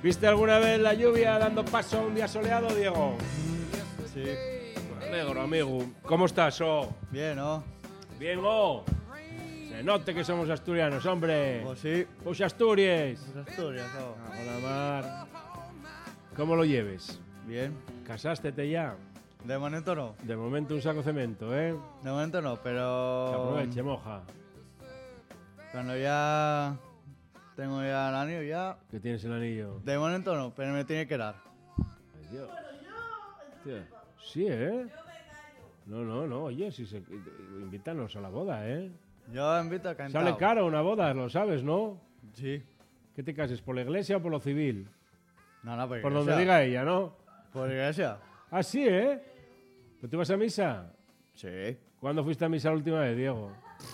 ¿Viste alguna vez la lluvia dando paso a un día soleado, Diego? Sí. Me alegro, amigo. ¿Cómo estás, oh? Bien, ¿no? Bien, oh. Se note que somos asturianos, hombre. Pues sí. Pues Asturias. Pues Asturias, ¿no? Hola, Mar. ¿Cómo lo lleves? Bien. ¿Casástete ya? De momento no. De momento un saco de cemento, ¿eh? De momento no, Que pero... aproveche, moja. Cuando ya... Tengo ya el anillo, ya... ¿Qué tienes el anillo? De momento no, pero me tiene que dar. Ay, Dios. Hostia. Sí, ¿eh? No, oye, si se... invítanos a la boda, ¿eh? Yo invito a cantar. Sale caro una boda, lo sabes, ¿no? Sí. ¿Qué te cases, por la iglesia o por lo civil? No, por Por iglesia. donde diga ella, ¿no? Por iglesia. Ah, sí, ¿eh? ¿Pero tú vas a misa? Sí. ¿Cuándo fuiste a misa la última vez, Diego?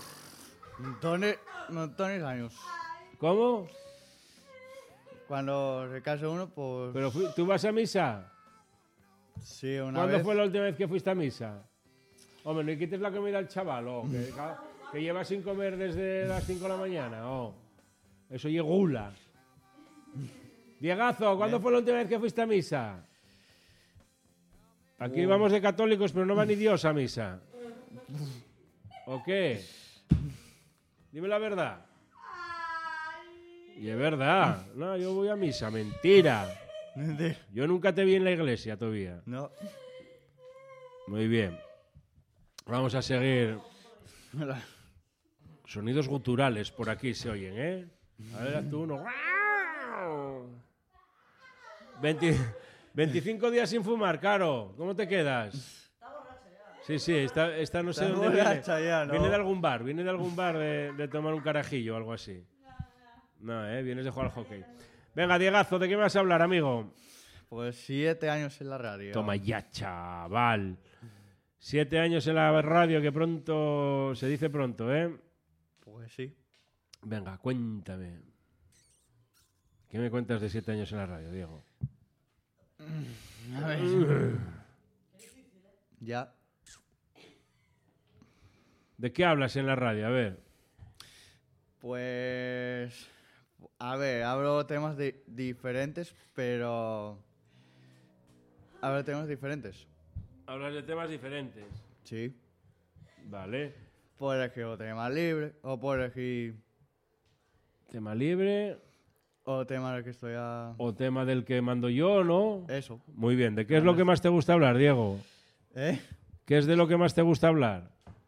Montones años. ¿Cómo? Cuando se casa uno, pues... ¿Pero tú vas a misa? Sí, una ¿Cuándo vez. fue la última vez que fuiste a misa? Hombre, no le quites la comida al chaval, oh, que lleva sin comer desde las 5 de la mañana, oh. Eso y gula. Diegazo, ¿cuándo fue la última vez que fuiste a misa? Aquí vamos de católicos, pero no va ni Dios a misa. ¿O qué? Dime la verdad. Y es verdad. No, yo voy a misa. Mentira. Yo nunca te vi en la iglesia todavía. No. Muy bien. Vamos a seguir. Sonidos guturales por aquí se oyen, ¿eh? A ver, haz tú uno. 25 días sin fumar, Caro. ¿Cómo te quedas? Sí, esta no sé Está dónde viene. borracha ya, ¿no? Viene de algún bar de tomar un carajillo o algo así. No, vienes de jugar al hockey. Venga, Diegazo, ¿de qué me vas a hablar, amigo? Pues 7 años en la radio. Toma ya, chaval. 7 años en la radio, que pronto, se dice pronto, ¿eh? Pues sí. Venga, cuéntame. ¿Qué me cuentas de 7 años en la radio, Diego? A ver. Ya. ¿De qué hablas en la radio? A ver. Pues... A ver, hablo temas diferentes, pero... Hablo temas diferentes. Hablas de temas diferentes. Sí. Vale. Puedo elegir o tema libre, o puedo elegir... Tema libre O tema del que estoy a... o tema del que mando yo, ¿no? Eso. Muy bien. ¿De qué es lo que más te gusta hablar, Diego? ¿Eh? ¿Qué es de lo que más te gusta hablar?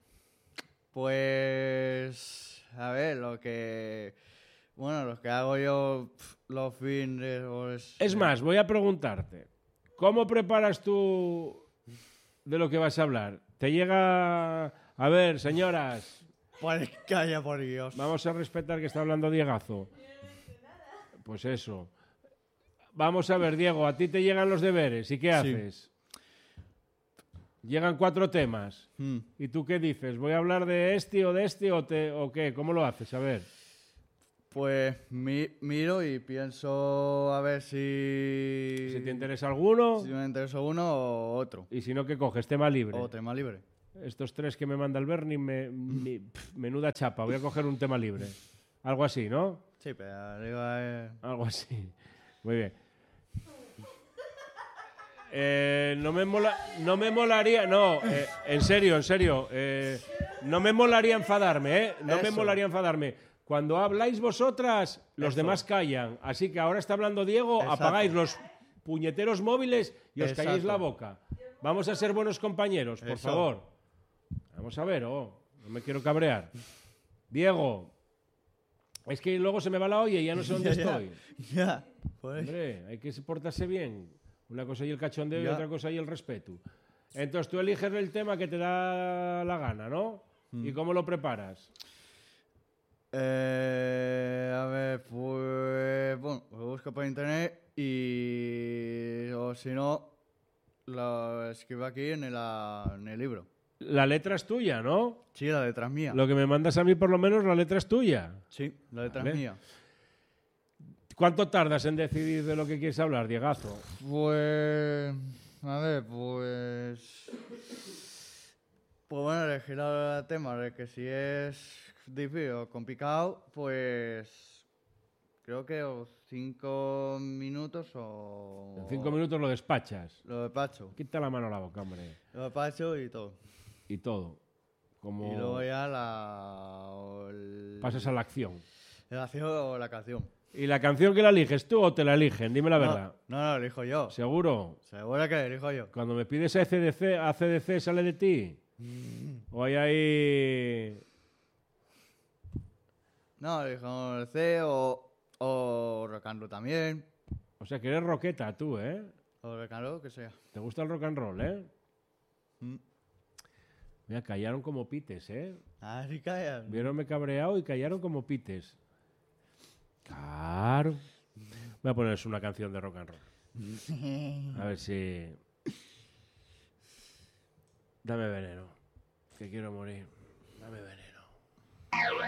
Pues... A ver, lo que... Bueno, lo que hago yo los fines... Pues, Es más, voy a preguntarte. ¿Cómo preparas tú de lo que vas a hablar? ¿Te llega... A ver, señoras, Pues calla, por Dios. vamos a respetar que está hablando Diegazo. Pues eso. Vamos a ver, Diego, a ti te llegan los deberes. ¿Y qué haces? Llegan 4 temas. ¿Y tú qué dices? ¿Voy a hablar de este o qué? ¿Cómo lo haces? A ver. Pues miro y pienso a ver si... Si te interesa alguno. Si me interesa uno o otro. Y si no, ¿qué coges? Tema libre. O tema libre. Estos 3 que me manda el Bernie, menuda chapa. Voy a coger un tema libre. Algo así, ¿no? Sí, pero arriba Algo así. Muy bien. No me molaría... No, en serio. No me molaría enfadarme, ¿eh? No me Eso. molaría enfadarme. Cuando habláis vosotras, los Eso. demás callan. Así que ahora está hablando Diego, Exacto. apagáis los puñeteros móviles y os calláis Exacto. la boca. Vamos a ser buenos compañeros, por Eso. favor. Vamos a ver, no me quiero cabrear. Diego, es que luego se me va la olla y ya no sé dónde estoy. Ya. Pues... Hombre, hay que portarse bien. Una cosa y el cachondeo y Ya. otra cosa y el respeto. Entonces tú eliges el tema que te da la gana, ¿no? ¿Y cómo lo preparas? A ver, pues... Bueno, lo busco por internet y... O si no, lo escribo aquí en el libro. La letra es tuya, ¿no? Sí, la letra es mía. Lo que me mandas a mí, por lo menos, la letra es tuya. Sí, la letra Vale. es mía. ¿Cuánto tardas en decidir de lo que quieres hablar, Diegazo? Pues... A ver, pues... Pues bueno, elegir el tema de que si es difícil o complicado, pues... Creo que 5 minutos minutos o... En 5 minutos lo despachas. Lo despacho. Quita la mano a la boca, hombre. Lo despacho y todo. Y todo. Como Y luego ya pasas a la acción. el vacío o la canción. ¿Y la canción que la eliges tú o te la eligen? Dime la verdad. No, lo elijo yo. ¿Seguro? Seguro que lo elijo yo. Cuando me pides ACDC, ¿sale de ti? ¿O hay ahí...? No, elijo el C o rock and roll también. O sea, que eres roqueta tú, ¿eh? O rock and roll, que sea. ¿Te gusta el rock and roll, eh? Mm. Mira, callaron como pites, ¿eh? Ah, sí, calla. Vieronme cabreado y callaron como pites. Claro. Voy a ponerles una canción de rock and roll. A ver si... Dame veneno, que quiero morir. Dame veneno.